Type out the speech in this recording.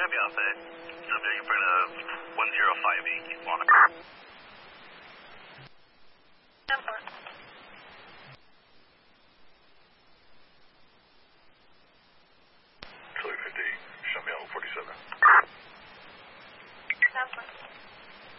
copy off that. Subject in front of 1058 East Wanaka.